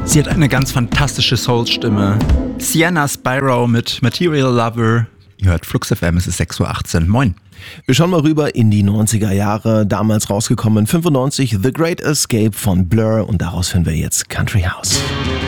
Sie hat eine ganz fantastische Soul-Stimme. Sienna Spyro mit Material Lover. Ihr hört Flux FM, es ist 6:18 Uhr. Moin. Wir schauen mal rüber in die 90er Jahre. Damals rausgekommen 95 The Great Escape von Blur und daraus hören wir jetzt Country House.